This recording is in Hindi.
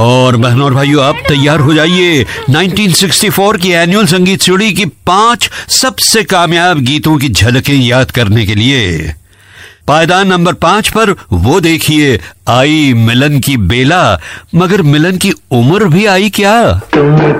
और बहनों और भाइयों, आप तैयार हो जाइए 1964 की एनुअल संगीत सीढ़ी की 5 सबसे कामयाब गीतों की झलकें याद करने के लिए। पायदान नंबर 5 पर वो देखिए, आई मिलन की बेला, मगर मिलन की उम्र भी आई क्या?